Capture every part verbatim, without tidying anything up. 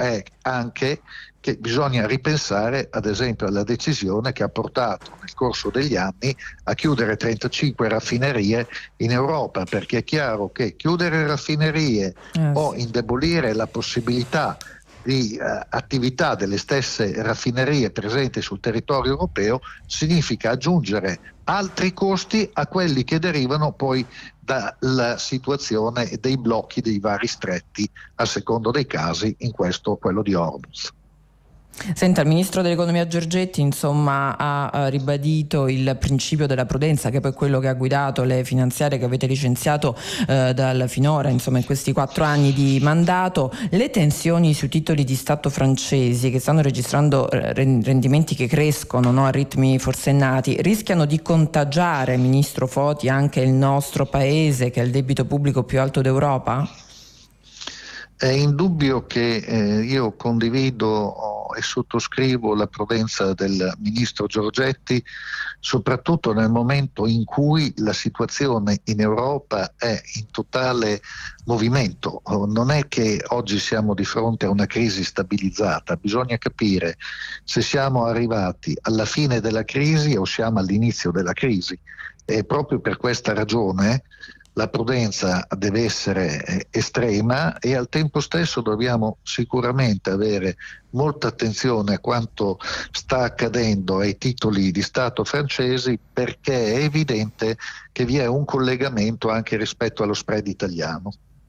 è anche che bisogna ripensare ad esempio alla decisione che ha portato nel corso degli anni a chiudere trentacinque raffinerie in Europa, perché è chiaro che chiudere raffinerie eh, o sì. indebolire la possibilità di uh, attività delle stesse raffinerie presenti sul territorio europeo significa aggiungere altri costi a quelli che derivano poi dalla situazione dei blocchi dei vari stretti a secondo dei casi, in questo quello di Hormuz. Senta, il ministro dell'economia Giorgetti insomma ha ribadito il principio della prudenza, che poi è quello che ha guidato le finanziarie che avete licenziato eh, dal finora, insomma in questi quattro anni di mandato. Le tensioni sui titoli di Stato francesi, che stanno registrando rendimenti che crescono, no, a ritmi forsennati, rischiano di contagiare, ministro Foti, anche il nostro paese, che ha il debito pubblico più alto d'Europa? È indubbio che eh, io condivido oh, e sottoscrivo la prudenza del ministro Giorgetti, soprattutto nel momento in cui la situazione in Europa è in totale movimento. Oh, non è che oggi siamo di fronte a una crisi stabilizzata, bisogna capire se siamo arrivati alla fine della crisi o siamo all'inizio della crisi. E proprio per questa ragione la prudenza deve essere estrema e al tempo stesso dobbiamo sicuramente avere molta attenzione a quanto sta accadendo ai titoli di Stato francesi, perché è evidente che vi è un collegamento anche rispetto allo spread italiano.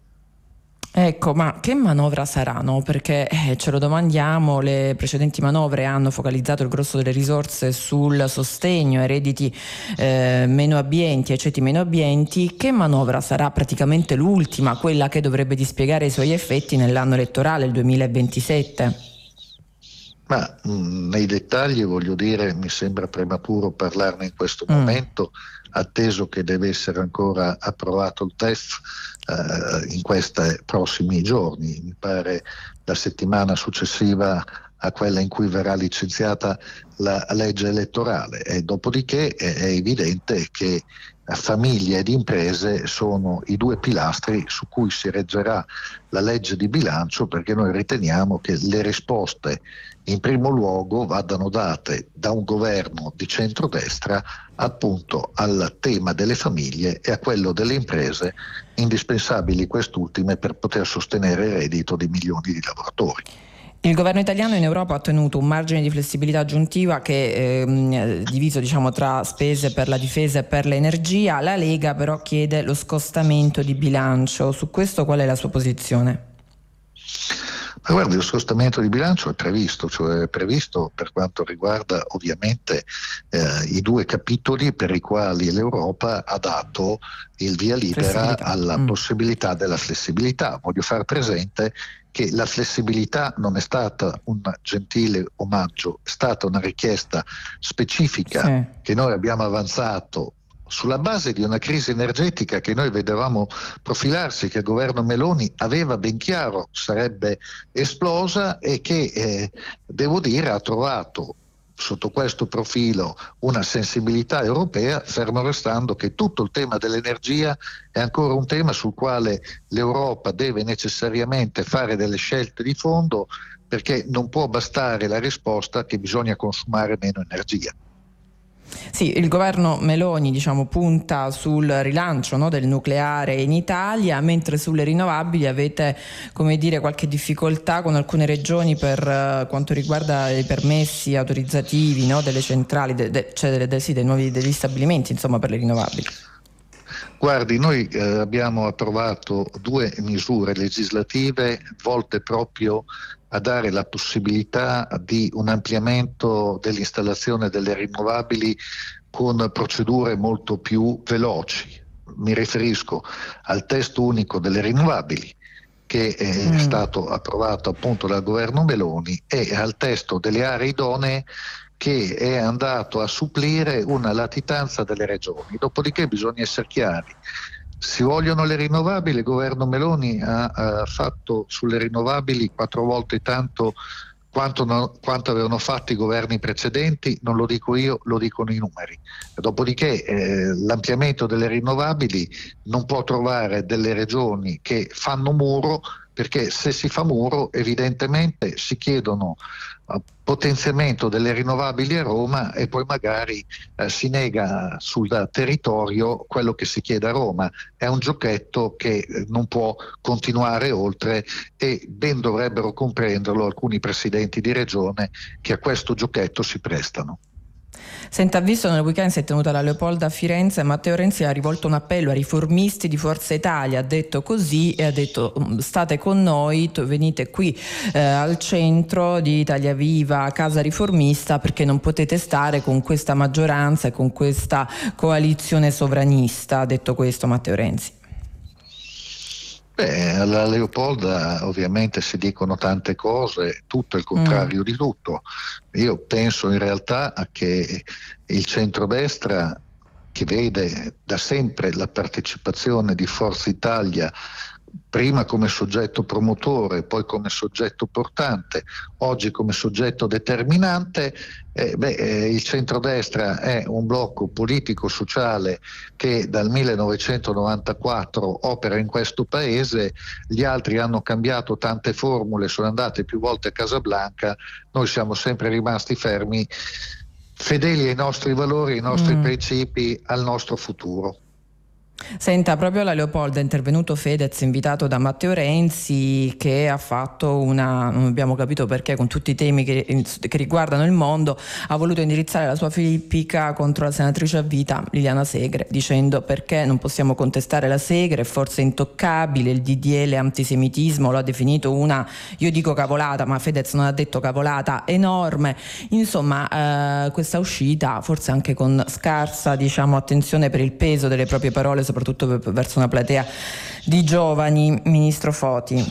Ecco, ma che manovra saranno? Perché eh, ce lo domandiamo, le precedenti manovre hanno focalizzato il grosso delle risorse sul sostegno ai redditi eh, meno abbienti, ai ceti meno abbienti. Che manovra sarà praticamente l'ultima, quella che dovrebbe dispiegare i suoi effetti nell'anno elettorale, il duemilaventisette? Ma mh, nei dettagli, voglio dire, mi sembra prematuro parlarne in questo Mm. momento, atteso che deve essere ancora approvato il T E F eh, in questi prossimi giorni, mi pare la settimana successiva a quella in cui verrà licenziata la legge elettorale, e dopodiché è, è evidente che famiglie ed imprese sono i due pilastri su cui si reggerà la legge di bilancio, perché noi riteniamo che le risposte in primo luogo vadano date da un governo di centrodestra appunto al tema delle famiglie e a quello delle imprese, indispensabili quest'ultime per poter sostenere il reddito di milioni di lavoratori. Il governo italiano in Europa ha ottenuto un margine di flessibilità aggiuntiva che è diviso diciamo tra spese per la difesa e per l'energia. La Lega però chiede lo scostamento di bilancio. Su questo qual è la sua posizione? Ma guardi, lo scostamento di bilancio è previsto, cioè è previsto per quanto riguarda ovviamente eh, i due capitoli per i quali l'Europa ha dato il via libera alla mm. possibilità della flessibilità. Voglio far presente che la flessibilità non è stata un gentile omaggio, è stata una richiesta specifica sì. che noi abbiamo avanzato sulla base di una crisi energetica che noi vedevamo profilarsi, che il governo Meloni aveva ben chiaro sarebbe esplosa e che, eh, devo dire, ha trovato sotto questo profilo una sensibilità europea, fermo restando che tutto il tema dell'energia è ancora un tema sul quale l'Europa deve necessariamente fare delle scelte di fondo, perché non può bastare la risposta che bisogna consumare meno energia. Sì, il governo Meloni diciamo punta sul rilancio no, del nucleare in Italia, mentre sulle rinnovabili avete, come dire, qualche difficoltà con alcune regioni per uh, quanto riguarda i permessi autorizzativi no, delle centrali, de, de, cioè delle, de, sì, dei nuovi degli stabilimenti insomma per le rinnovabili. Guardi, noi eh, abbiamo approvato due misure legislative volte proprio a dare la possibilità di un ampliamento dell'installazione delle rinnovabili con procedure molto più veloci. Mi riferisco al testo unico delle rinnovabili, che è mm. stato approvato appunto dal governo Meloni, e al testo delle aree idonee, che è andato a supplire una latitanza delle regioni. Dopodiché bisogna essere chiari. Si vogliono le rinnovabili, il governo Meloni ha, ha fatto sulle rinnovabili quattro volte tanto Quanto, no, quanto avevano fatto i governi precedenti non lo dico io, lo dicono i numeri. Dopodiché eh, l'ampliamento delle rinnovabili non può trovare delle regioni che fanno muro, perché se si fa muro evidentemente si chiedono uh, potenziamento delle rinnovabili a Roma e poi magari uh, si nega sul territorio quello che si chiede a Roma. È un giochetto che uh, non può continuare oltre, e ben dovrebbero comprenderlo alcuni presidenti di regione che a questo giochetto si prestano. Senta, visto nel weekend si è tenuta la Leopolda a Firenze, Matteo Renzi ha rivolto un appello ai riformisti di Forza Italia, ha detto così e ha detto: state con noi, venite qui eh, al centro di Italia Viva, Casa Riformista, perché non potete stare con questa maggioranza e con questa coalizione sovranista. Ha detto questo Matteo Renzi. Beh, alla Leopolda ovviamente si dicono tante cose, tutto il contrario mm. di tutto. Io penso in realtà che il centrodestra, che vede da sempre la partecipazione di Forza Italia prima come soggetto promotore, poi come soggetto portante, oggi come soggetto determinante, eh, beh, eh, il centrodestra è un blocco politico-sociale che dal millenovecentonovantaquattro opera in questo paese. Gli altri hanno cambiato tante formule, sono andate più volte a Casablanca, noi siamo sempre rimasti fermi, fedeli ai nostri valori, ai nostri mm. principi, al nostro futuro. Senta, proprio alla Leopolda è intervenuto Fedez, invitato da Matteo Renzi, che ha fatto una, non abbiamo capito perché, con tutti i temi che, che riguardano il mondo, ha voluto indirizzare la sua filippica contro la senatrice a vita Liliana Segre, dicendo: perché non possiamo contestare la Segre, è forse intoccabile, il D D L antisemitismo lo ha definito una, io dico cavolata, ma Fedez non ha detto cavolata, enorme. Insomma, eh, questa uscita forse anche con scarsa, diciamo, attenzione per il peso delle proprie parole, soprattutto verso una platea di giovani. Ministro Foti.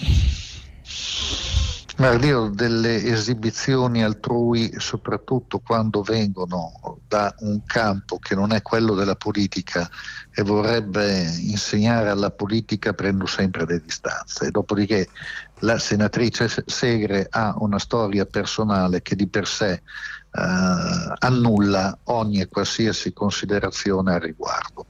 Guardi, io delle esibizioni altrui, soprattutto quando vengono da un campo che non è quello della politica e vorrebbe insegnare alla politica, prendo sempre le distanze. Dopodiché la senatrice Segre ha una storia personale che di per sé eh, annulla ogni e qualsiasi considerazione al riguardo.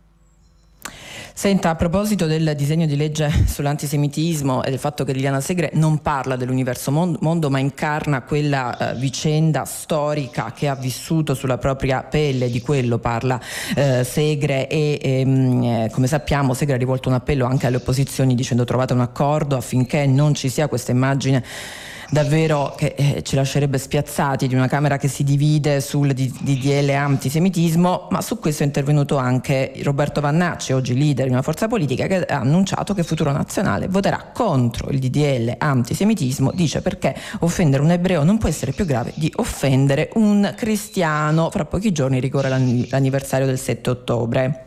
Senta, a proposito del disegno di legge sull'antisemitismo e del fatto che Liliana Segre non parla dell'universo mondo, ma incarna quella eh, vicenda storica che ha vissuto sulla propria pelle, di quello parla eh, Segre e ehm, come sappiamo Segre ha rivolto un appello anche alle opposizioni dicendo: trovate un accordo affinché non ci sia questa immagine davvero che eh, ci lascerebbe spiazzati, di una Camera che si divide sul D D L antisemitismo. Ma su questo è intervenuto anche Roberto Vannacci, oggi leader di una forza politica, che ha annunciato che Futuro Nazionale voterà contro il D D L antisemitismo. Dice: perché offendere un ebreo non può essere più grave di offendere un cristiano. Fra pochi giorni ricorre l'anniversario del sette ottobre.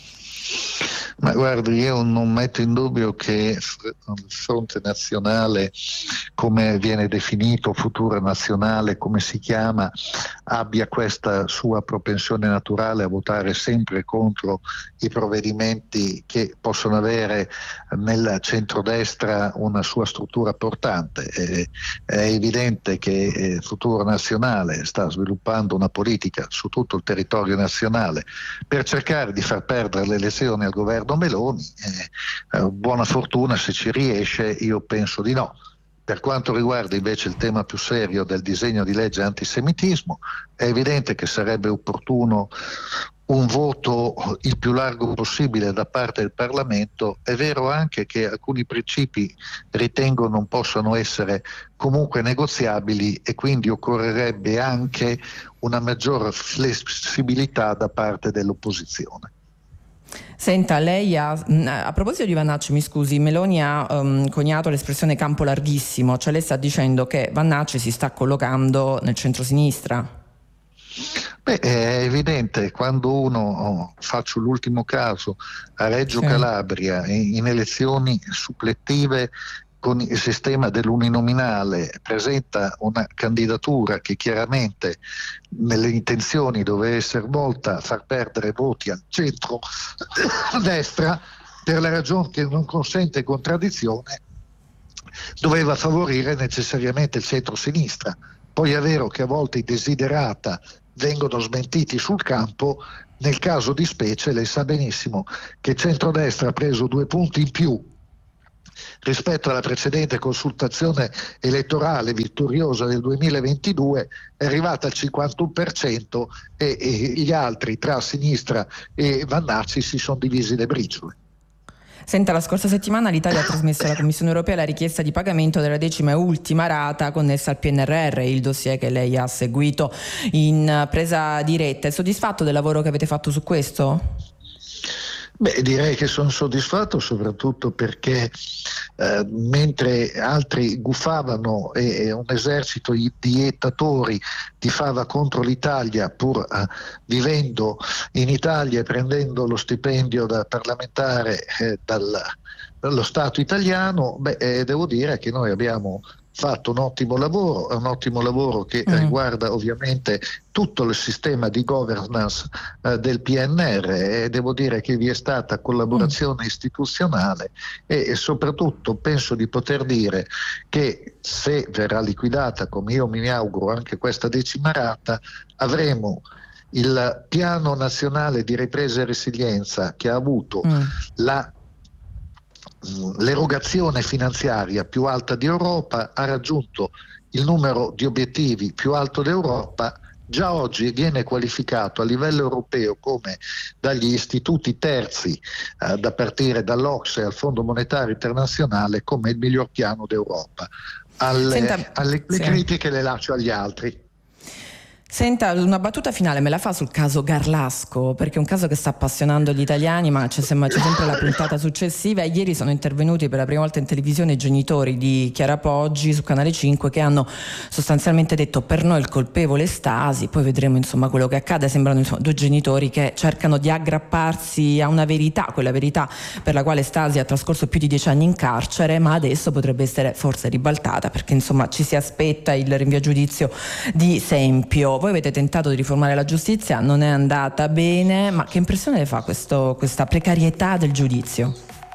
Ma guardi, io non metto in dubbio che il Fronte Nazionale, come viene definito, Futuro Nazionale, come si chiama, abbia questa sua propensione naturale a votare sempre contro i provvedimenti che possono avere nel centrodestra una sua struttura portante. È, è evidente che eh, Futuro Nazionale sta sviluppando una politica su tutto il territorio nazionale per cercare di far perdere le elezioni al governo Meloni. Eh, eh, buona fortuna se ci riesce, io penso di no. Per quanto riguarda invece il tema più serio del disegno di legge antisemitismo, è evidente che sarebbe opportuno un voto il più largo possibile da parte del Parlamento. È vero anche che alcuni principi ritengo non possano essere comunque negoziabili e quindi occorrerebbe anche una maggiore flessibilità da parte dell'opposizione. Senta, lei ha, a proposito di Vannacci, mi scusi, Meloni ha um, coniato l'espressione campo larghissimo, cioè lei sta dicendo che Vannacci si sta collocando nel centrosinistra? Beh, è evidente, quando uno, oh, faccio l'ultimo caso, a Reggio sì. Calabria in, in elezioni suppletive con il sistema dell'uninominale presenta una candidatura che chiaramente nelle intenzioni doveva essere volta a far perdere voti al centro-destra, per la ragione che non consente contraddizione, doveva favorire necessariamente il centro-sinistra. Poi è vero che a volte i desiderata vengono smentiti sul campo. Nel caso di specie lei sa benissimo che il centrodestra ha preso due punti in più rispetto alla precedente consultazione elettorale vittoriosa del duemilaventidue, è arrivata al cinquantuno per cento e, e gli altri tra sinistra e Vannacci si sono divisi le briciole. Senta, la scorsa settimana l'Italia ha trasmesso alla Commissione europea la richiesta di pagamento della decima e ultima rata connessa al P N R R, il dossier che lei ha seguito in presa diretta. È soddisfatto del lavoro che avete fatto su questo? Beh, direi che sono soddisfatto soprattutto perché eh, mentre altri guffavano e, e un esercito di iettatori tifava contro l'Italia pur eh, vivendo in Italia e prendendo lo stipendio da parlamentare eh, dal, dallo Stato italiano, beh, eh, devo dire che noi abbiamo fatto un ottimo lavoro, è un ottimo lavoro che mm. riguarda ovviamente tutto il sistema di governance eh, del P N R R e devo dire che vi è stata collaborazione mm. istituzionale e, e soprattutto penso di poter dire che se verrà liquidata, come io mi auguro, anche questa decima rata, avremo il piano nazionale di ripresa e resilienza che ha avuto mm. la l'erogazione finanziaria più alta di Europa, ha raggiunto il numero di obiettivi più alto d'Europa, già oggi viene qualificato a livello europeo come dagli istituti terzi, eh, da partire dall'Ocse al Fondo Monetario Internazionale, come il miglior piano d'Europa. Alle, Senta, alle sì. critiche le lascio agli altri. Senta, una battuta finale me la fa sul caso Garlasco, perché è un caso che sta appassionando gli italiani, ma c'è, sembra, c'è sempre la puntata successiva. E ieri sono intervenuti per la prima volta in televisione i genitori di Chiara Poggi su Canale cinque, che hanno sostanzialmente detto: per noi il colpevole è Stasi, poi vedremo insomma quello che accade. Sembrano insomma due genitori che cercano di aggrapparsi a una verità, quella verità per la quale Stasi ha trascorso più di dieci anni in carcere, ma adesso potrebbe essere forse ribaltata, perché insomma ci si aspetta il rinvio a giudizio di Sempio. Voi avete tentato di riformare la giustizia, non è andata bene, ma che impressione le fa questo, questa precarietà del giudizio?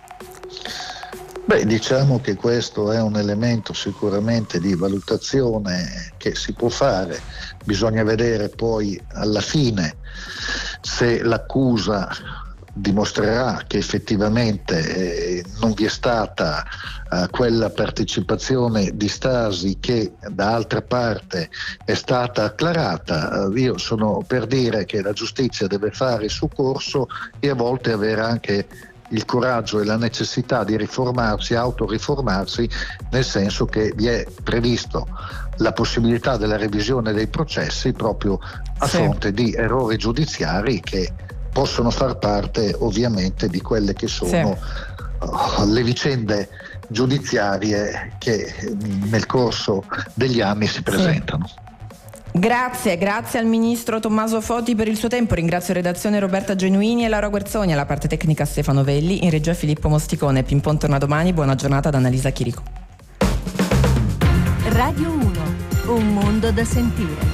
Beh, diciamo che questo è un elemento sicuramente di valutazione che si può fare, bisogna vedere poi alla fine se l'accusa dimostrerà che effettivamente eh, non vi è stata eh, quella partecipazione di Stasi che da altra parte è stata acclarata. Uh, io sono per dire che la giustizia deve fare il suo corso e a volte avere anche il coraggio e la necessità di riformarsi, autoriformarsi, nel senso che vi è previsto la possibilità della revisione dei processi proprio a sì. fronte di errori giudiziari che possono far parte ovviamente di quelle che sono sì. uh, le vicende giudiziarie che nel corso degli anni si presentano. Sì. Grazie, grazie al ministro Tommaso Foti per il suo tempo. Ringrazio redazione Roberta Genuini e Laura Guerzoni, alla parte tecnica Stefano Velli, in regia Filippo Mosticone. Pimpon torna domani, buona giornata da Annalisa Chirico. Radio uno, un mondo da sentire.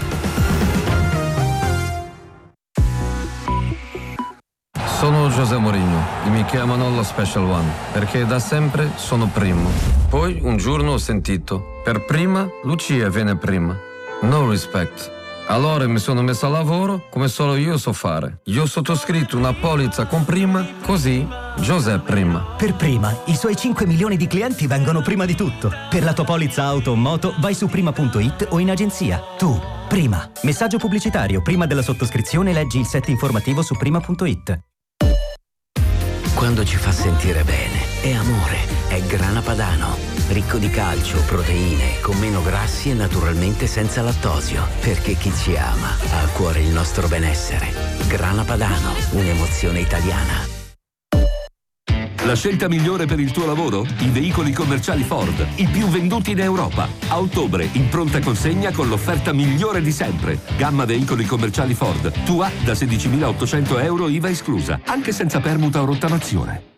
Sono José Mourinho e mi chiamano lo Special One perché da sempre sono primo. Poi un giorno ho sentito: per prima Lucia viene prima. No respect. Allora mi sono messo a lavoro come solo io so fare. Io ho sottoscritto una polizza con Prima, così José Prima. Per Prima, i suoi cinque milioni di clienti vengono prima di tutto. Per la tua polizza auto o moto vai su prima punto it o in agenzia. Tu, Prima. Messaggio pubblicitario. Prima della sottoscrizione leggi il set informativo su prima punto it. Quando ci fa sentire bene, è amore, è Grana Padano. Ricco di calcio, proteine, con meno grassi e naturalmente senza lattosio. Perché chi ci ama ha a cuore il nostro benessere. Grana Padano, un'emozione italiana. La scelta migliore per il tuo lavoro? I veicoli commerciali Ford, i più venduti in Europa. A ottobre, in pronta consegna con l'offerta migliore di sempre. Gamma veicoli commerciali Ford, tua da sedicimilaottocento euro I V A esclusa, anche senza permuta o rottamazione.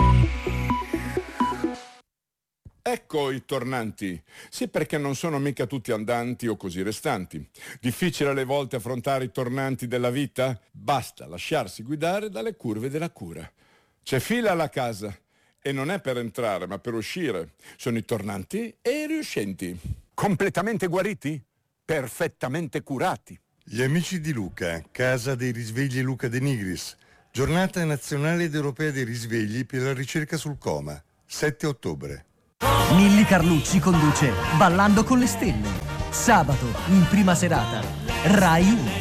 Ecco i tornanti. Sì, perché non sono mica tutti andanti o così restanti. Difficile alle volte affrontare i tornanti della vita? Basta lasciarsi guidare dalle curve della cura. C'è fila alla casa e non è per entrare ma per uscire. Sono i tornanti e i riuscenti. Completamente guariti? Perfettamente curati. Gli amici di Luca, Casa dei Risvegli Luca De Nigris, Giornata nazionale ed europea dei risvegli per la ricerca sul coma, sette ottobre. Milly Carlucci conduce Ballando con le stelle, sabato in prima serata, Rai uno.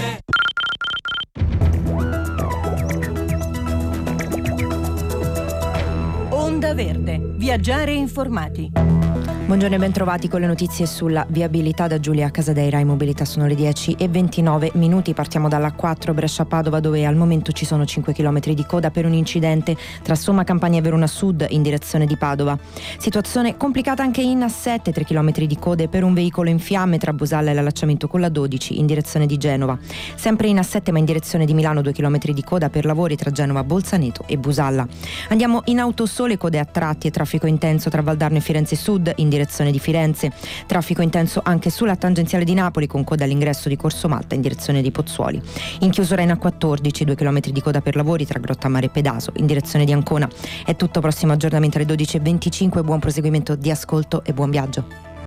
Onda Verde, viaggiare informati. Buongiorno e bentrovati con le notizie sulla viabilità da Giulia Casadei, Rai Mobilità. Sono le dieci e ventinove minuti. Partiamo dalla quattro Brescia-Padova, dove al momento ci sono cinque chilometri di coda per un incidente tra Somma Campania e Verona Sud in direzione di Padova. Situazione complicata anche in A sette, tre chilometri di code per un veicolo in fiamme tra Busalla e l'allacciamento con la dodici in direzione di Genova. Sempre in A sette ma in direzione di Milano, due chilometri di coda per lavori tra Genova, Bolzaneto e Busalla. Andiamo in Autosole, code a tratti e traffico intenso tra Valdarno e Firenze Sud in direzione di Firenze. Traffico intenso anche sulla tangenziale di Napoli con coda all'ingresso di Corso Malta in direzione di Pozzuoli. In chiusura in A quattordici, due chilometri di coda per lavori tra Grottammare e Pedaso in direzione di Ancona. È tutto, prossimo aggiornamento alle dodici e venticinque. Buon proseguimento di ascolto e buon viaggio.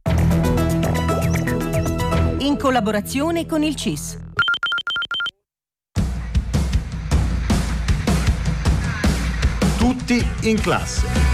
In collaborazione con il C I S. Tutti in classe.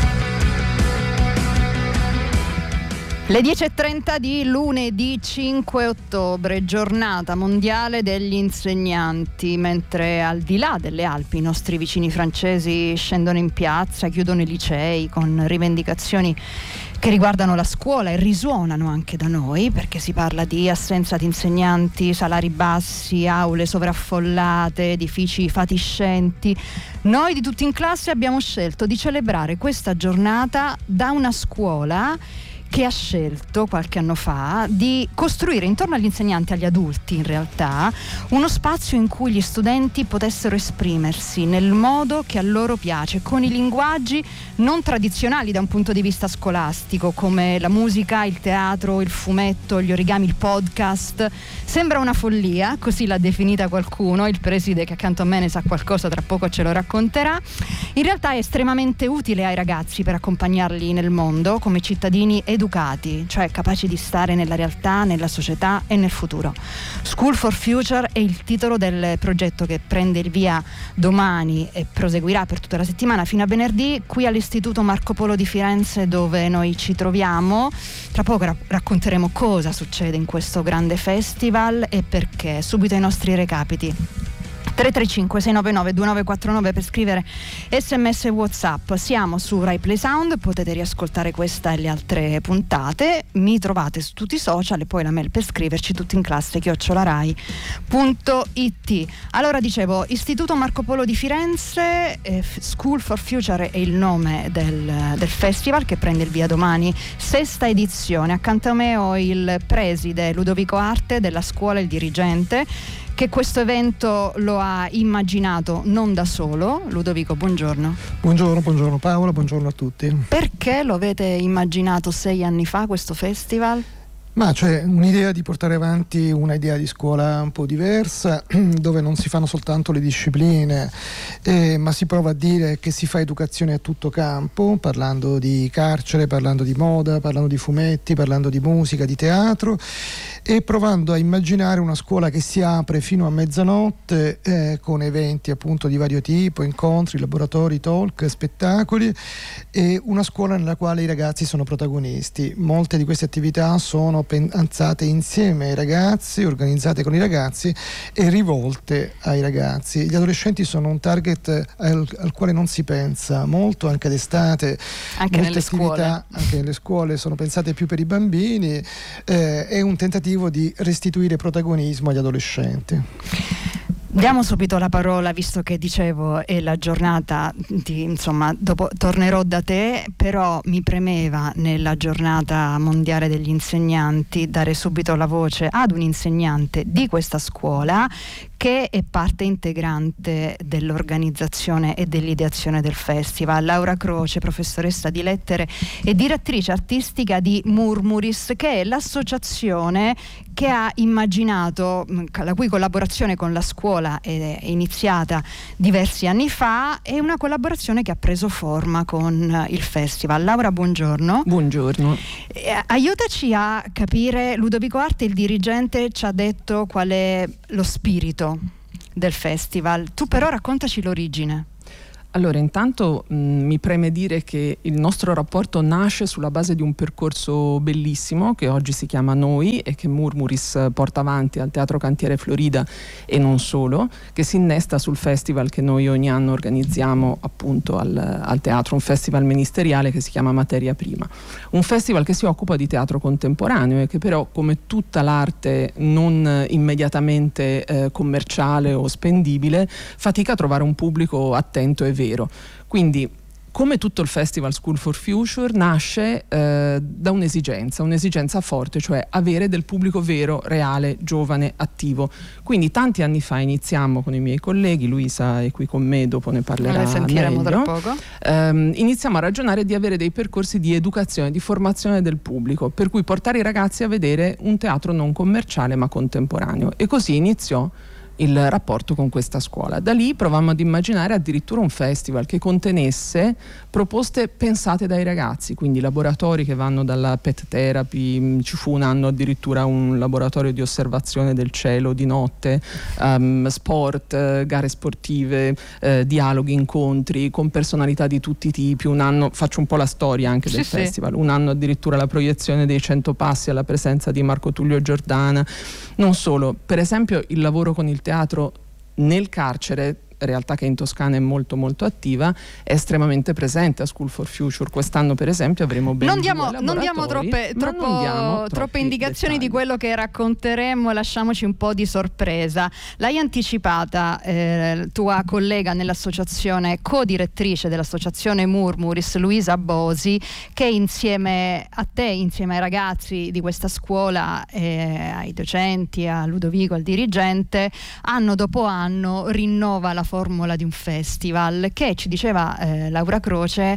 Le dieci e trenta di lunedì cinque ottobre, giornata mondiale degli insegnanti, mentre al di là delle Alpi i nostri vicini francesi scendono in piazza, chiudono i licei con rivendicazioni che riguardano la scuola e risuonano anche da noi, perché si parla di assenza di insegnanti, salari bassi, aule sovraffollate, edifici fatiscenti. Noi di Tutti in Classe abbiamo scelto di celebrare questa giornata da una scuola che ha scelto qualche anno fa di costruire intorno agli insegnanti, agli adulti in realtà, uno spazio in cui gli studenti potessero esprimersi nel modo che a loro piace, con i linguaggi non tradizionali da un punto di vista scolastico, come la musica, il teatro, il fumetto, gli origami, il podcast. Sembra una follia, così l'ha definita qualcuno, il preside che accanto a me ne sa qualcosa, tra poco ce lo racconterà. In realtà è estremamente utile ai ragazzi per accompagnarli nel mondo come cittadini educati, cioè capaci di stare nella realtà, nella società e nel futuro. School for Future è il titolo del progetto che prende il via domani e proseguirà per tutta la settimana fino a venerdì qui all'Istituto Marco Polo di Firenze, dove noi ci troviamo. Tra poco ra- racconteremo cosa succede in questo grande festival e perché. Subito i nostri recapiti. tre tre cinque sei nove nove due nove quattro nove per scrivere sms e WhatsApp. Siamo su Rai Play Sound, potete riascoltare questa e le altre puntate. Mi trovate su tutti i social e poi la mail per scriverci tutti in classe chiocciola rai punto it. Allora, dicevo, Istituto Marco Polo di Firenze, eh, School for Future è il nome del, del festival che prende il via domani, sesta edizione. Accanto a me ho il preside Ludovico Arte della scuola, il dirigente, che questo evento lo ha immaginato non da solo. Ludovico, buongiorno. Buongiorno, buongiorno Paola, buongiorno a tutti. Perché lo avete immaginato sei anni fa questo festival? Ma c'è un'idea di portare avanti un'idea di scuola un po' diversa, dove non si fanno soltanto le discipline, eh, ma si prova a dire che si fa educazione a tutto campo, parlando di carcere, parlando di moda, parlando di fumetti, parlando di musica, di teatro, e provando a immaginare una scuola che si apre fino a mezzanotte eh, con eventi appunto di vario tipo, incontri, laboratori, talk, spettacoli, e una scuola nella quale i ragazzi sono protagonisti. Molte di queste attività sono pensate insieme ai ragazzi, organizzate con i ragazzi e rivolte ai ragazzi. Gli adolescenti sono un target al, al quale non si pensa molto, anche d'estate. Anche molte nelle attività, scuole. Anche nelle scuole sono pensate più per i bambini, eh, è un tentativo di restituire protagonismo agli adolescenti. Diamo subito la parola, visto che dicevo è la giornata di, insomma, dopo tornerò da te, però mi premeva nella giornata mondiale degli insegnanti dare subito la voce ad un insegnante di questa scuola che è parte integrante dell'organizzazione e dell'ideazione del festival. Laura Croce, professoressa di lettere e direttrice artistica di Murmuris, che è l'associazione che ha immaginato, la cui collaborazione con la scuola è iniziata diversi anni fa, è una collaborazione che ha preso forma con il festival. Laura, buongiorno. Buongiorno. Eh, aiutaci a capire, Ludovico Arte, il dirigente, ci ha detto qual è lo spirito del festival. Tu però raccontaci l'origine. Allora, intanto mh, mi preme dire che il nostro rapporto nasce sulla base di un percorso bellissimo che oggi si chiama Noi e che Murmuris porta avanti al Teatro Cantiere Florida e non solo, che si innesta sul festival che noi ogni anno organizziamo appunto al, al teatro, un festival ministeriale che si chiama Materia Prima. Un festival che si occupa di teatro contemporaneo e che però, come tutta l'arte non immediatamente eh, commerciale o spendibile, fatica a trovare un pubblico attento e vero. Quindi, come tutto il Festival School for Future, nasce eh, da un'esigenza, un'esigenza forte, cioè avere del pubblico vero, reale, giovane, attivo. Quindi tanti anni fa iniziamo con i miei colleghi, Luisa è qui con me, dopo ne parlerà ne sentiremo meglio, tra poco. Ehm, iniziamo a ragionare di avere dei percorsi di educazione, di formazione del pubblico, per cui portare i ragazzi a vedere un teatro non commerciale ma contemporaneo. E così iniziò il rapporto con questa scuola. Da lì provammo ad immaginare addirittura un festival che contenesse proposte pensate dai ragazzi, quindi laboratori che vanno dalla pet therapy, ci fu un anno addirittura un laboratorio di osservazione del cielo di notte, um, sport, eh, gare sportive, eh, dialoghi, incontri con personalità di tutti i tipi. Un anno, faccio un po' la storia anche del sì, festival, sì. Un anno addirittura la proiezione dei cento passi alla presenza di Marco Tullio Giordana. Non solo, per esempio il lavoro con il teatro nel carcere, realtà che in Toscana è molto molto attiva, è estremamente presente a School for Future. Quest'anno per esempio avremo ben non diamo, due non diamo troppe, troppo, non diamo troppe indicazioni dettagli. Di quello che racconteremo, lasciamoci un po' di sorpresa. L'hai anticipata eh, tua collega nell'associazione, co-direttrice dell'associazione Murmuris, Luisa Bosi, che insieme a te, insieme ai ragazzi di questa scuola, eh, ai docenti, a Ludovico, al dirigente, anno dopo anno rinnova la formula di un festival che, ci diceva eh, Laura Croce,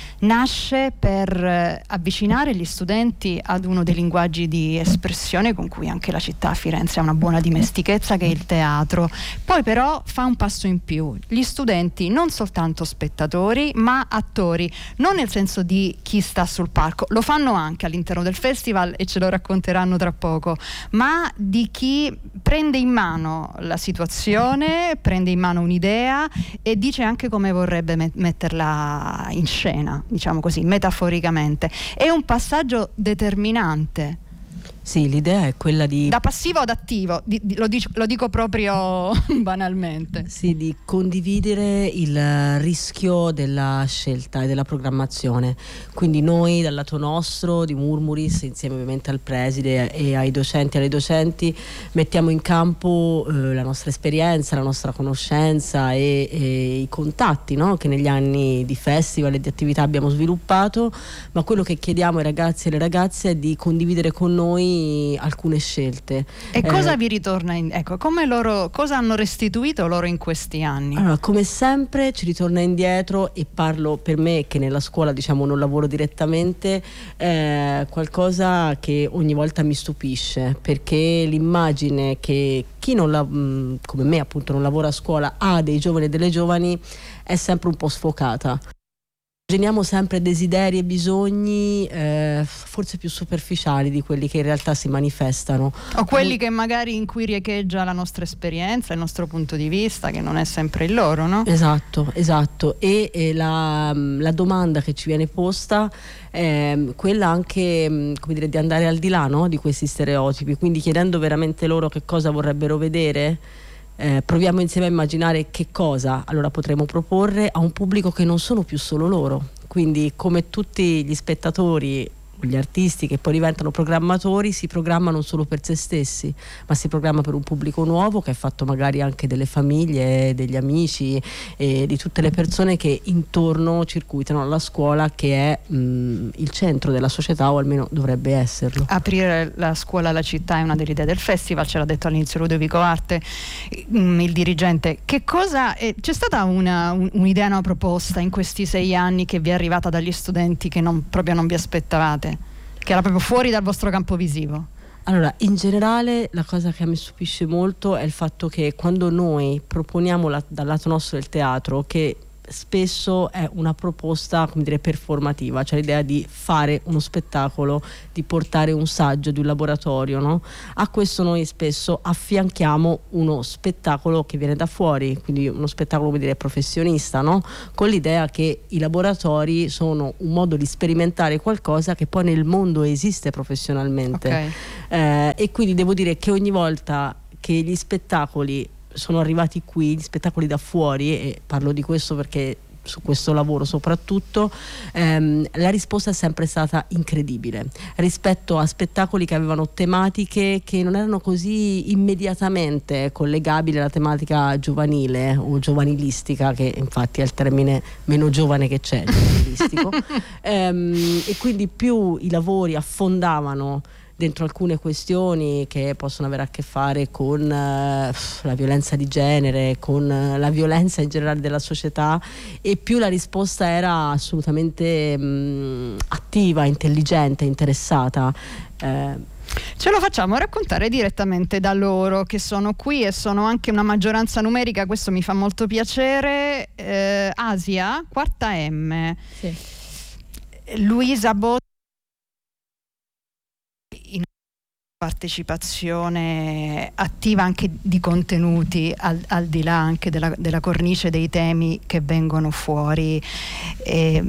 nasce per eh, avvicinare gli studenti ad uno dei linguaggi di espressione con cui anche la città, Firenze, ha una buona dimestichezza, che è il teatro. Poi però fa un passo in più: gli studenti non soltanto spettatori ma attori, non nel senso di chi sta sul palco, lo fanno anche all'interno del festival e ce lo racconteranno tra poco, ma di chi prende in mano la situazione, prende in mano un'idea e dice anche come vorrebbe met- metterla in scena, diciamo così, metaforicamente. È un passaggio determinante. Sì, l'idea è quella di... Da passivo ad attivo, di, di, lo, dico, lo dico proprio banalmente. Sì, di condividere il rischio della scelta e della programmazione. Quindi noi dal lato nostro, di Murmuris, insieme ovviamente al preside e ai docenti e alle docenti, mettiamo in campo eh, la nostra esperienza, la nostra conoscenza e, e i contatti, no? Che negli anni di festival e di attività abbiamo sviluppato, ma quello che chiediamo ai ragazzi e alle ragazze è di condividere con noi alcune scelte. E cosa eh, vi ritorna in, ecco, come loro, cosa hanno restituito loro in questi anni? Allora, come sempre ci ritorna indietro, e parlo per me che nella scuola, diciamo, non lavoro direttamente, eh, qualcosa che ogni volta mi stupisce, perché l'immagine che chi non la, come me appunto non lavora a scuola ha dei giovani e delle giovani è sempre un po' sfocata. Immaginiamo sempre desideri e bisogni eh, forse più superficiali di quelli che in realtà si manifestano. O quelli che magari in cui riecheggia la nostra esperienza, il nostro punto di vista, che non è sempre il loro, no? Esatto, esatto. E, e la, la domanda che ci viene posta è quella anche, come dire, di andare al di là, no? Di questi stereotipi, quindi chiedendo veramente loro che cosa vorrebbero vedere. Eh, proviamo insieme a immaginare che cosa allora potremo proporre a un pubblico che non sono più solo loro, quindi come tutti gli spettatori gli artisti che poi diventano programmatori si programmano solo per se stessi, ma si programma per un pubblico nuovo che è fatto magari anche delle famiglie, degli amici e di tutte le persone che intorno circuitano alla scuola, che è mh, il centro della società, o almeno dovrebbe esserlo. Aprire la scuola alla città è una delle idee del festival, ce l'ha detto all'inizio Ludovico Arte, mh, il dirigente. Che cosa è, c'è stata una, un, un'idea, una proposta in questi sei anni che vi è arrivata dagli studenti che non, proprio non vi aspettavate, che era proprio fuori dal vostro campo visivo? Allora, in generale la cosa che mi stupisce molto è il fatto che quando noi proponiamo la, dal lato nostro del teatro, che spesso è una proposta, come dire, performativa, cioè l'idea di fare uno spettacolo, di portare un saggio di un laboratorio, no? A questo noi spesso affianchiamo uno spettacolo che viene da fuori, quindi uno spettacolo, come dire, professionista, no? Con l'idea che i laboratori sono un modo di sperimentare qualcosa che poi nel mondo esiste professionalmente. Okay. Eh, e quindi devo dire che ogni volta che gli spettacoli sono arrivati qui, gli spettacoli da fuori, e parlo di questo perché su questo lavoro soprattutto, ehm, la risposta è sempre stata incredibile rispetto a spettacoli che avevano tematiche che non erano così immediatamente collegabili alla tematica giovanile o giovanilistica, che infatti è il termine meno giovane che c'è, giovanilistico. ehm, e quindi più i lavori affondavano dentro alcune questioni che possono avere a che fare con uh, la violenza di genere, con uh, la violenza in generale della società, e più la risposta era assolutamente mh, attiva, intelligente, interessata. Eh, Ce lo facciamo raccontare direttamente da loro, che sono qui e sono anche una maggioranza numerica, questo mi fa molto piacere. eh, Asia, quarta M, sì. Luisa Botti, in partecipazione attiva anche di contenuti al, al di là anche della, della cornice dei temi che vengono fuori. E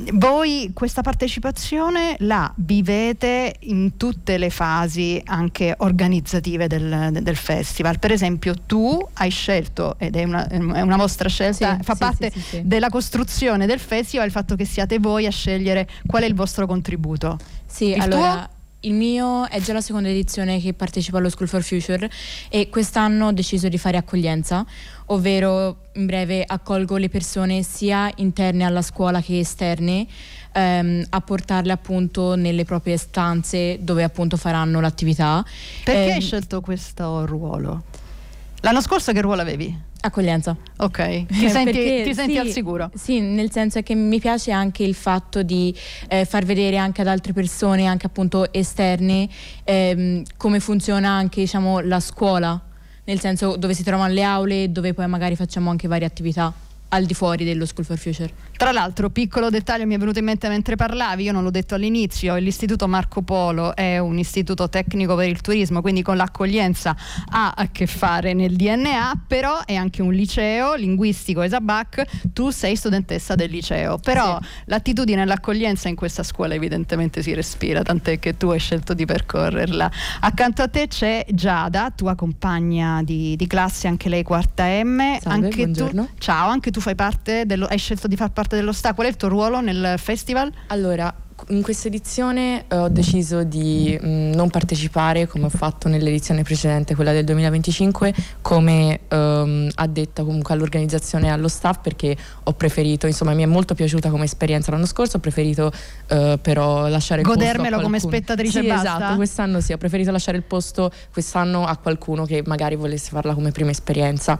voi questa partecipazione la vivete in tutte le fasi anche organizzative del, del festival. Per esempio tu hai scelto, ed è una, è una vostra scelta, sì, fa sì, parte sì, sì, sì. della costruzione del festival, il fatto che siate voi a scegliere qual è il vostro contributo. Sì, il allora tuo? Il mio è già la seconda edizione che partecipo allo School for Future, e quest'anno ho deciso di fare accoglienza, ovvero in breve accolgo le persone sia interne alla scuola che esterne, ehm, a portarle appunto nelle proprie stanze dove appunto faranno l'attività. Perché eh, hai scelto questo ruolo? L'anno scorso che ruolo avevi? Accoglienza. Ok, ti senti, Perché, ti senti sì, al sicuro? Sì, nel senso è che mi piace anche il fatto di eh, far vedere anche ad altre persone, anche appunto esterne, ehm, come funziona anche, diciamo, la scuola, nel senso dove si trovano le aule, dove poi magari facciamo anche varie attività al di fuori dello School for Future. Tra l'altro, piccolo dettaglio mi è venuto in mente mentre parlavi, io non l'ho detto all'inizio, l'istituto Marco Polo è un istituto tecnico per il turismo, quindi con l'accoglienza ha a che fare nel D N A, però è anche un liceo linguistico E S A B A C, tu sei studentessa del liceo, però sì. L'attitudine all'accoglienza in questa scuola evidentemente si respira, tant'è che tu hai scelto di percorrerla. Accanto a te c'è Giada, tua compagna di, di classe, anche lei quarta M. Salve, anche buongiorno. Tu, ciao, anche tu fai parte dello, hai scelto di far parte dello staff. Qual è il tuo ruolo nel festival? Allora, in questa edizione eh, ho deciso di mh, non partecipare come ho fatto nell'edizione precedente, quella del duemilaventicinque, come ehm, addetta comunque all'organizzazione e allo staff, perché ho preferito, insomma mi è molto piaciuta come esperienza l'anno scorso, ho preferito eh, però lasciare il godermelo posto a come spettatrice sì, e basta? Esatto, quest'anno sì, ho preferito lasciare il posto quest'anno a qualcuno che magari volesse farla come prima esperienza,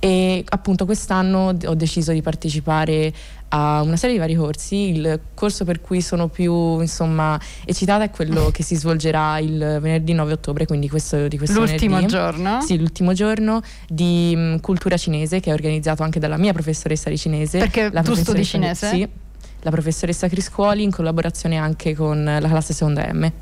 e appunto quest'anno ho deciso di partecipare a una serie di vari corsi. Il corso per cui sono più insomma eccitata è quello che si svolgerà il venerdì nove ottobre, quindi questo di questo l'ultimo venerdì. giorno? Sì, l'ultimo giorno di um, cultura cinese, che è organizzato anche dalla mia professoressa di cinese. Perché la tu studi cinese? Sì, la professoressa Criscuoli, in collaborazione anche con la classe seconda M.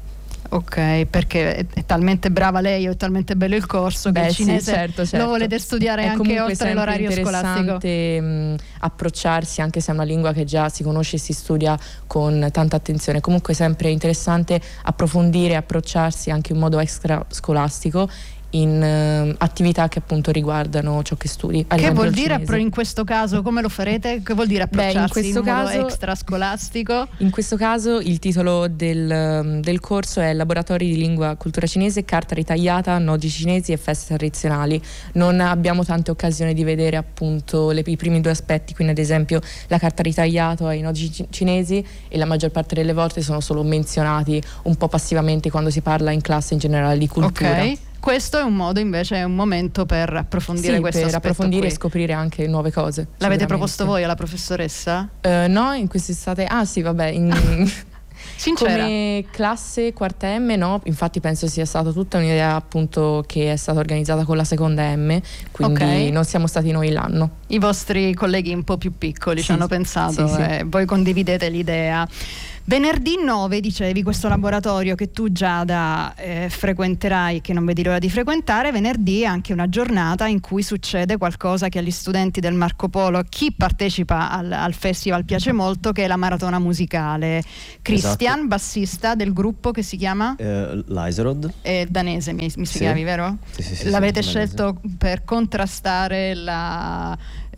Ok, perché è, è talmente brava lei o è talmente bello il corso che Beh, il cinese sì, certo, certo. lo volete studiare è anche oltre l'orario scolastico. È interessante approcciarsi, anche se è una lingua che già si conosce e si studia con tanta attenzione. Comunque è sempre interessante approfondire e approcciarsi anche in modo extra scolastico, in uh, attività che appunto riguardano ciò che studi. Che vuol dire appro- in questo caso come lo farete? Che vuol dire approcciarsi Beh, in questo in modo caso, extrascolastico? In questo caso il titolo del, del corso è Laboratori di lingua e cultura cinese, carta ritagliata, nodi cinesi e feste tradizionali. Non abbiamo tante occasioni di vedere appunto le, i primi due aspetti, quindi ad esempio la carta ritagliata e i nodi c- cinesi, e la maggior parte delle volte sono solo menzionati un po' passivamente quando si parla in classe in generale di cultura. Ok. Questo è un modo invece, è un momento per approfondire sì, questo per aspetto approfondire qui. E scoprire anche nuove cose. L'avete proposto voi alla professoressa? Uh, no, in quest'estate. Ah sì, vabbè, in Sincera. Come classe quarta M no, infatti penso sia stata tutta un'idea appunto che è stata organizzata con la seconda M, quindi okay. non siamo stati noi l'anno. I vostri colleghi un po' più piccoli sì, ci hanno pensato sì, sì. e voi condividete l'idea. Venerdì nove, dicevi, questo laboratorio che tu Giada eh, frequenterai e che non vedi l'ora di frequentare. Venerdì è anche una giornata in cui succede qualcosa che agli studenti del Marco Polo, chi partecipa al, al festival piace molto, che è la maratona musicale. Christian, esatto. Bassista del gruppo che si chiama? Eh, Lyserod. È danese, mi, mi spiegavi, sì. vero? Sì, sì, sì, L'avete sì, scelto danese. Per contrastare la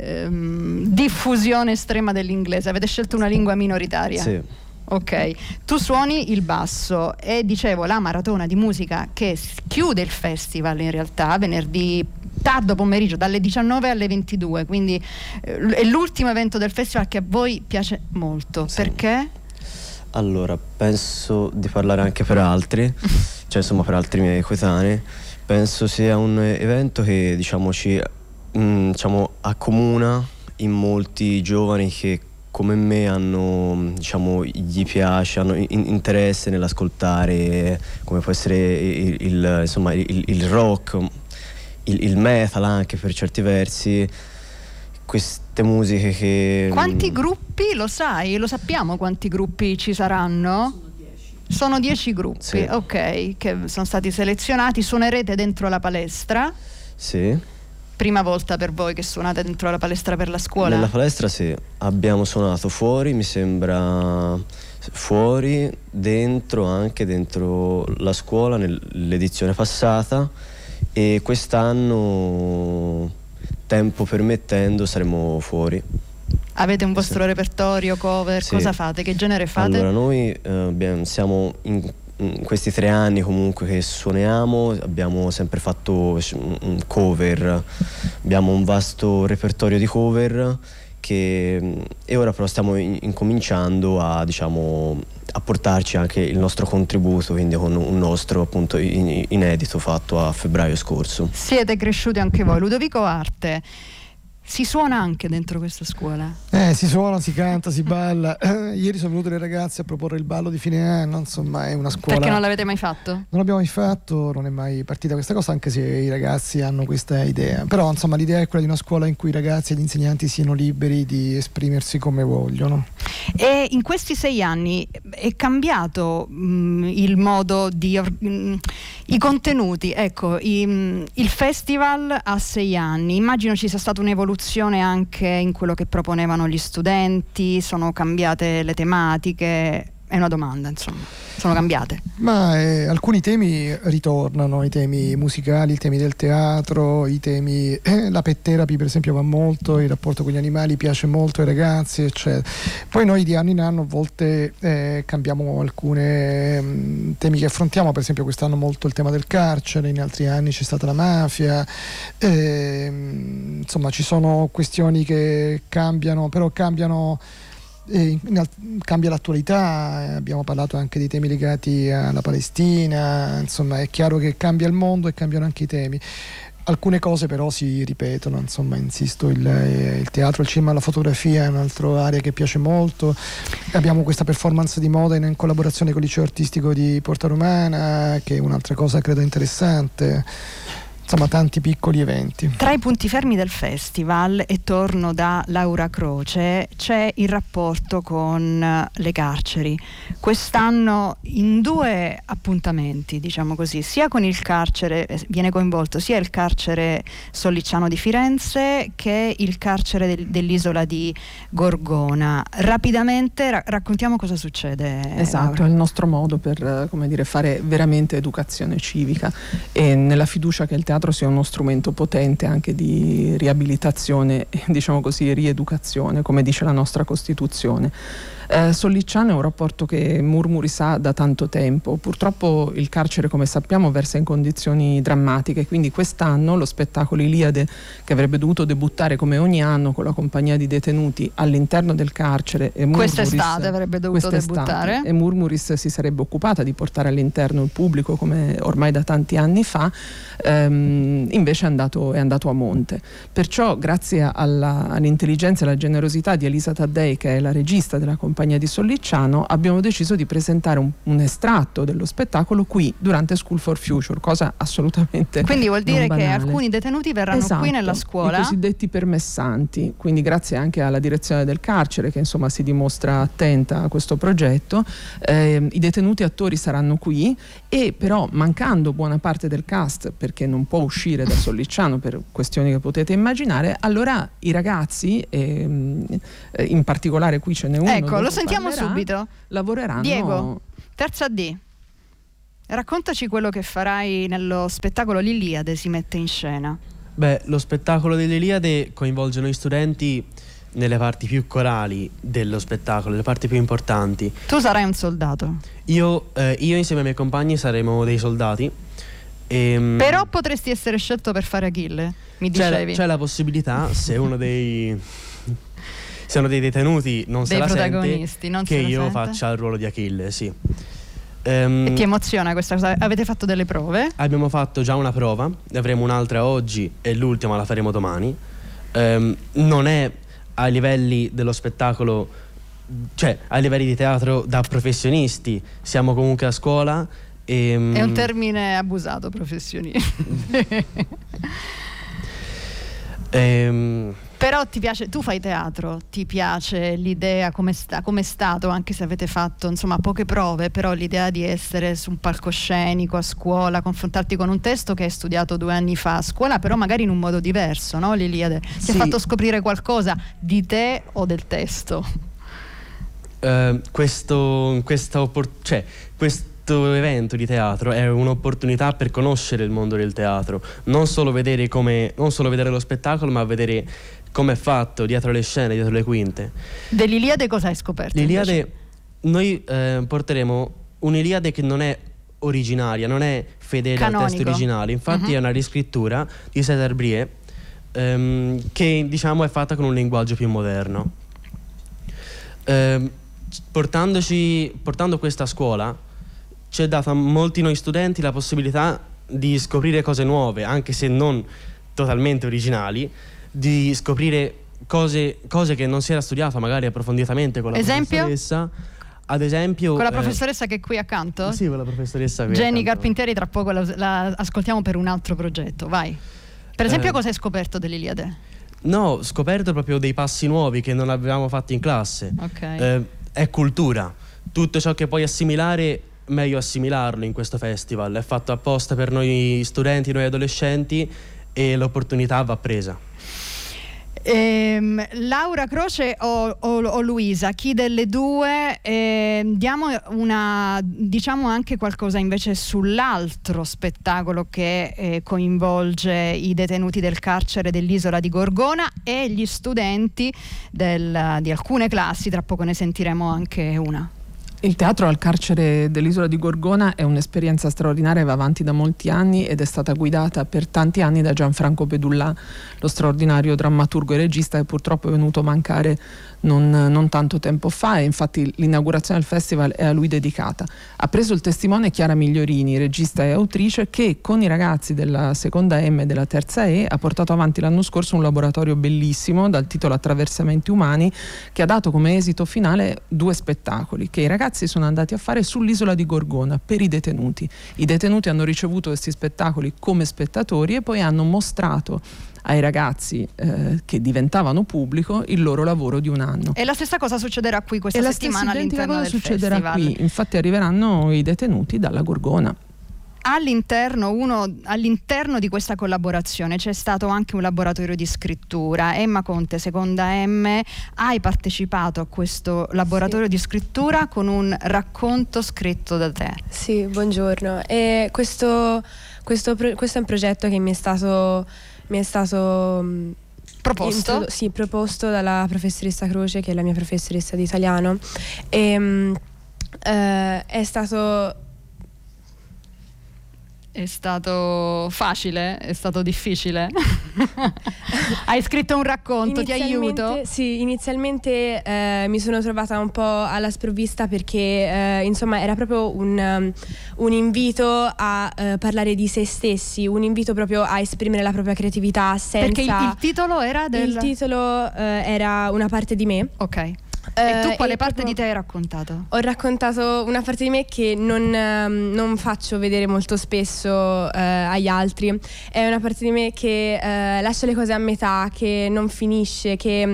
ehm, diffusione estrema dell'inglese. Avete scelto una lingua minoritaria. Sì. Ok, tu suoni il basso e dicevo la maratona di musica che chiude il festival in realtà venerdì tardo pomeriggio dalle diciannove alle ventidue, quindi eh, è l'ultimo evento del festival che a voi piace molto. Sì. Perché? Allora, penso di parlare anche per altri, cioè insomma per altri miei coetanei. Penso sia un evento che diciamo ci mh, diciamo accomuna in molti giovani che come me hanno, diciamo, gli piace, hanno in- interesse nell'ascoltare come può essere il, il, insomma, il, il rock, il, il metal anche per certi versi, queste musiche che... Quanti gruppi, lo sai, lo sappiamo quanti gruppi ci saranno? Sono dieci. Sono dieci gruppi, sì. Ok, che sono stati selezionati. Suonerete dentro la palestra? Sì. Prima volta per voi che suonate dentro la palestra per la scuola? Nella palestra sì, abbiamo suonato fuori, mi sembra fuori, dentro, anche dentro la scuola nell'edizione passata, e quest'anno, tempo permettendo, saremo fuori. Avete un vostro sì. repertorio, cover, sì. Cosa fate? Che genere fate? Allora noi eh, abbiamo, siamo in in questi tre anni comunque che suoniamo abbiamo sempre fatto un cover, abbiamo un vasto repertorio di cover che, e ora però stiamo in, incominciando a diciamo a portarci anche il nostro contributo, quindi con un nostro appunto in, inedito fatto a febbraio scorso. Siete cresciuti anche voi. Ludovico Arte, si suona anche dentro questa scuola? Eh, si suona, si canta, si balla. Eh, ieri sono venute le ragazze a proporre il ballo di fine anno, insomma è una scuola... Perché non l'avete mai fatto? Non l'abbiamo mai fatto, non è mai partita questa cosa, anche se i ragazzi hanno questa idea. Però insomma l'idea è quella di una scuola in cui i ragazzi e gli insegnanti siano liberi di esprimersi come vogliono. E in questi sei anni è cambiato mh, il modo di... Mh, i contenuti, ecco, i, mh, il festival ha sei anni, immagino ci sia stata un'evoluzione anche in quello che proponevano gli studenti, sono cambiate le tematiche, è una domanda, insomma, sono cambiate. Ma eh, alcuni temi ritornano, i temi musicali, i temi del teatro, i temi, eh, la pet therapy per esempio va molto, il rapporto con gli animali piace molto ai ragazzi, eccetera. Poi noi di anno in anno a volte eh, cambiamo alcuni temi che affrontiamo, per esempio quest'anno molto il tema del carcere, in altri anni c'è stata la mafia, eh, insomma ci sono questioni che cambiano, però cambiano... E cambia l'attualità, abbiamo parlato anche dei temi legati alla Palestina, insomma è chiaro che cambia il mondo e cambiano anche i temi. Alcune cose però si ripetono, insomma insisto, il, il teatro, il cinema, la fotografia è un'altra area che piace molto. Abbiamo questa performance di moda in, in collaborazione con il liceo artistico di Porta Romana, che è un'altra cosa credo interessante. insomma tanti piccoli eventi. Tra i punti fermi del festival, e torno da Laura Croce, c'è il rapporto con le carceri. Quest'anno in due appuntamenti, diciamo così, sia con il carcere, viene coinvolto sia il carcere Sollicciano di Firenze che il carcere del, dell'isola di Gorgona. Rapidamente ra- raccontiamo cosa succede. Esatto, Laura. è il nostro modo per, come dire, fare veramente educazione civica, e nella fiducia che il teatro sia uno strumento potente anche di riabilitazione e, diciamo così, rieducazione, come dice la nostra Costituzione. Eh, Sollicciano è un rapporto che Murmuris ha da tanto tempo. Purtroppo il carcere, come sappiamo, versa in condizioni drammatiche, quindi quest'anno lo spettacolo Iliade, che avrebbe dovuto debuttare come ogni anno con la compagnia di detenuti all'interno del carcere, e Murmuris, quest'estate avrebbe dovuto debuttare, e Murmuris si sarebbe occupata di portare all'interno il pubblico come ormai da tanti anni fa, ehm, invece è andato, è andato a monte. Perciò, grazie alla, all'intelligenza e alla generosità di Elisa Taddei, che è la regista della compagnia di Sollicciano, abbiamo deciso di presentare un, un estratto dello spettacolo qui durante School for Future, cosa assolutamente quindi vuol dire non che banale. Alcuni detenuti verranno Esatto, qui nella scuola, i cosiddetti permessanti, quindi grazie anche alla direzione del carcere che insomma si dimostra attenta a questo progetto. Eh, i detenuti attori saranno qui, e però mancando buona parte del cast, perché non può uscire da Sollicciano per questioni che potete immaginare, allora i ragazzi, ehm, in particolare qui ce n'è uno, ecco, lo dopo sentiamo parlerà, subito. lavoreranno. Diego, terza D, raccontaci quello che farai nello spettacolo L'Iliade si mette in scena. Beh, lo spettacolo dell'Iliade coinvolge noi studenti nelle parti più corali dello spettacolo, le parti più importanti. Tu sarai un soldato. Io, eh, io insieme ai miei compagni saremo dei soldati. E, però potresti essere scelto per fare Achille, mi c'è, dicevi. C'è la possibilità, se uno dei se uno dei detenuti non dei se la protagonisti sente, non che se la io sente? faccia il ruolo di Achille, sì. Um, E ti emoziona questa cosa? Avete fatto delle prove? Abbiamo fatto già una prova, ne avremo un'altra oggi e l'ultima la faremo domani. Um, non è ai livelli dello spettacolo, cioè ai livelli di teatro da professionisti, siamo comunque a scuola. E, um, è un termine abusato, professionisti. ehm, Però ti piace, tu fai teatro, ti piace l'idea, come sta, come è stato, anche se avete fatto insomma poche prove, però l'idea di essere su un palcoscenico a scuola, confrontarti con un testo che hai studiato due anni fa a scuola, però magari in un modo diverso, no? L'Iliade ti sì. ha fatto scoprire qualcosa di te o del testo? Uh, questo, questa oppor- cioè, questo evento di teatro è un'opportunità per conoscere il mondo del teatro, non solo vedere come, non solo vedere lo spettacolo, ma vedere come è fatto dietro le scene, dietro le quinte. Dell'Iliade cosa hai scoperto? L'Iliade, invece? noi eh, porteremo un'Iliade che non è originaria, non è fedele Canonico. al testo originale, infatti Uh-huh. è una riscrittura di César Brie ehm, che diciamo è fatta con un linguaggio più moderno. Ehm, portandoci, portando questa a scuola ci è data a molti noi studenti la possibilità di scoprire cose nuove, anche se non totalmente originali, di scoprire cose, cose che non si era studiato magari approfonditamente con la Esempio? professoressa. Ad esempio Con la eh, professoressa che è qui accanto? sì, con la professoressa qui Jenny accanto. Carpintieri, tra poco la, la ascoltiamo per un altro progetto, vai. Per esempio Eh. cosa hai scoperto dell'Iliade? No, ho scoperto proprio dei passi nuovi che non avevamo fatto in classe. Ok. Eh, è cultura. Tutto ciò che puoi assimilare, meglio assimilarlo in questo festival. È fatto apposta per noi studenti, noi adolescenti, e l'opportunità va presa. Ehm, Laura Croce o, o, o Luisa, chi delle due? Ehm, diamo una, diciamo anche qualcosa invece sull'altro spettacolo che eh, coinvolge i detenuti del carcere dell'isola di Gorgona e gli studenti del, di alcune classi, tra poco ne sentiremo anche una. Il teatro al carcere dell'isola di Gorgona è un'esperienza straordinaria, va avanti da molti anni ed è stata guidata per tanti anni da Gianfranco Pedullà, lo straordinario drammaturgo e regista che purtroppo è venuto a mancare non, non tanto tempo fa, e infatti l'inaugurazione del festival è a lui dedicata. Ha preso il testimone Chiara Migliorini, regista e autrice, che con i ragazzi della seconda M e della terza E ha portato avanti l'anno scorso un laboratorio bellissimo dal titolo Attraversamenti umani, che ha dato come esito finale due spettacoli che i ragazzi ragazzi sono andati a fare sull'isola di Gorgona per i detenuti. I detenuti hanno ricevuto questi spettacoli come spettatori e poi hanno mostrato ai ragazzi eh, che diventavano pubblico il loro lavoro di un anno. E la stessa cosa succederà qui questa e settimana la stessa all'interno cosa del succederà festival. Qui, infatti arriveranno i detenuti dalla Gorgona. All'interno, uno, all'interno di questa collaborazione c'è stato anche un laboratorio di scrittura. Emma Conte, seconda M, hai partecipato a questo laboratorio sì. di scrittura con un racconto scritto da te. Sì, buongiorno. E questo, questo, questo è un progetto che mi è stato, mi è stato proposto? Introdu- sì, proposto dalla professoressa Croce, che è la mia professoressa di italiano. E, um, eh, è stato... È stato facile? È stato difficile? Hai scritto un racconto, ti aiuto? Sì, inizialmente eh, mi sono trovata un po' alla sprovvista perché eh, insomma era proprio un, um, un invito a uh, parlare di se stessi, un invito proprio a esprimere la propria creatività senza... Perché il, il titolo era del... Il titolo uh, era Una parte di me. Ok. E tu quale eh, parte di te hai raccontato? Ho raccontato una parte di me che non, um, non faccio vedere molto spesso uh, agli altri. È una parte di me che uh, lascia le cose a metà, che non finisce, che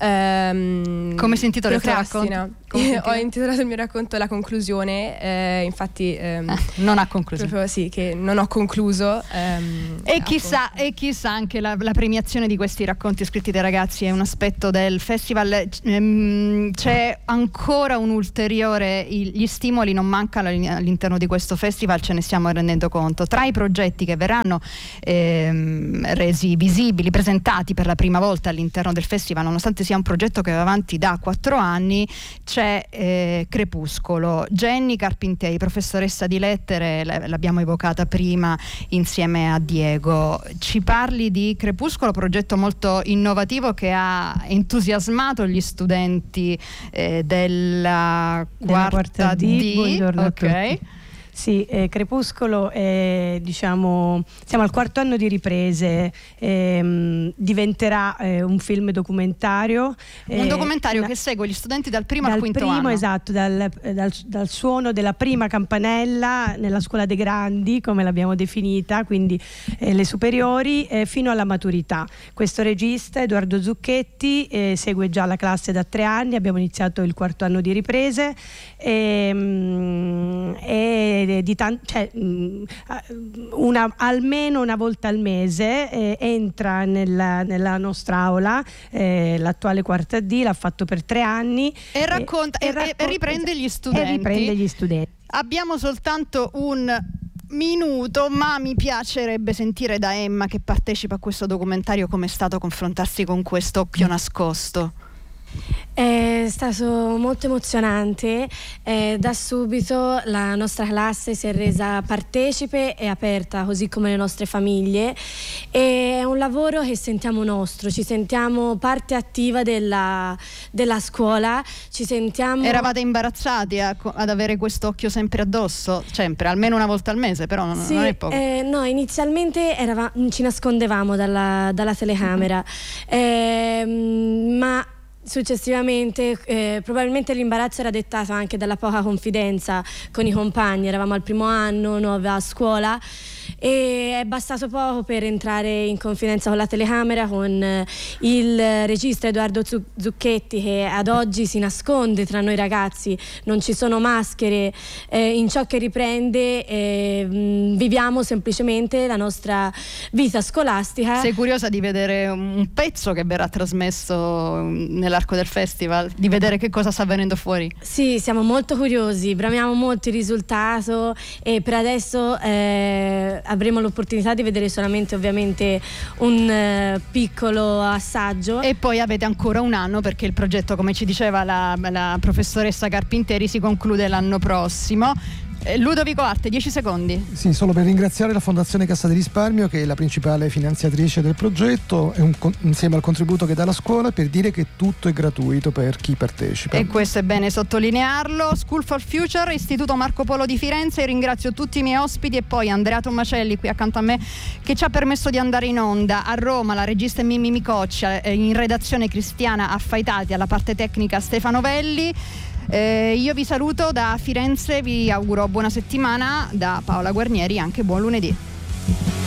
um, come si intitola il tuo procrastina. racconto? Ho intitolato il mio racconto La conclusione, eh, infatti ehm, eh, non ha concluso. Proprio sì, che non ho concluso. Ehm, e, chissà, e chissà anche la, la premiazione di questi racconti scritti dai ragazzi è un aspetto del festival. Ehm, c'è ancora un ulteriore, gli stimoli non mancano all'interno di questo festival, ce ne stiamo rendendo conto. Tra i progetti che verranno ehm, resi visibili, presentati per la prima volta all'interno del festival, nonostante sia un progetto che va avanti da quattro anni, c'è Eh, Crepuscolo. Jenny Carpintei, professoressa di lettere, l'abbiamo evocata prima insieme a Diego. Ci parli di Crepuscolo, progetto molto innovativo che ha entusiasmato gli studenti eh, della quarta, quarta D. D. Buongiorno ok. A tutti. Sì, eh, Crepuscolo è, diciamo, siamo al quarto anno di riprese, ehm, diventerà eh, un film documentario. Un eh, documentario una, che segue gli studenti dal primo dal al quinto primo, anno. Esatto, dal, dal, dal suono della prima campanella nella scuola dei grandi, come l'abbiamo definita, quindi eh, le superiori, eh, fino alla maturità. Questo regista, Edoardo Zucchetti, eh, segue già la classe da tre anni, abbiamo iniziato il quarto anno di riprese e, mm, e di tan- cioè, una, almeno una volta al mese eh, entra nella, nella nostra aula, eh, l'attuale quarta D, l'ha fatto per tre anni e racconta e, e, raccont- e riprende gli studenti. E riprende gli studenti. Abbiamo soltanto un minuto, ma mi piacerebbe sentire da Emma, che partecipa a questo documentario, come è stato confrontarsi con questo occhio nascosto. È stato molto emozionante, eh, da subito la nostra classe si è resa partecipe e aperta, così come le nostre famiglie, e è un lavoro che sentiamo nostro, ci sentiamo parte attiva della, della scuola, ci sentiamo... Eravate imbarazzati a, ad avere questo occhio sempre addosso? Sempre, almeno una volta al mese, però non, sì, non è poco. Eh, no, inizialmente eravamo, ci nascondevamo dalla, dalla telecamera, eh, ma successivamente eh, probabilmente l'imbarazzo era dettato anche dalla poca confidenza con i compagni. Eravamo al primo anno, nuova a scuola, e è bastato poco per entrare in confidenza con la telecamera, con eh, il regista Edoardo Zucchetti, che ad oggi si nasconde tra noi ragazzi, non ci sono maschere, eh, in ciò che riprende eh, mh, viviamo semplicemente la nostra vita scolastica. Sei curiosa di vedere un pezzo che verrà trasmesso nell'arco del festival, di vedere che cosa sta venendo fuori? Sì, siamo molto curiosi, bramiamo molto il risultato, e per adesso eh, avremo l'opportunità di vedere solamente ovviamente un eh, piccolo assaggio. E poi avete ancora un anno, perché il progetto, come ci diceva la, la professoressa Carpinteri, si conclude l'anno prossimo. Ludovico Arte, dieci secondi. Sì, solo per ringraziare la Fondazione Cassa di Risparmio, che è la principale finanziatrice del progetto, e un, insieme al contributo che dà la scuola, per dire che tutto è gratuito per chi partecipa. E questo è bene sottolinearlo. School for Future, Istituto Marco Polo di Firenze. Ringrazio tutti i miei ospiti, e poi Andrea Tomacelli qui accanto a me, che ci ha permesso di andare in onda. A Roma la regista è Mimmi Micoccia, in redazione Cristiana Affaitati, alla parte tecnica Stefano Velli. Eh, io vi saluto da Firenze, vi auguro buona settimana, da Paola Guarnieri anche buon lunedì.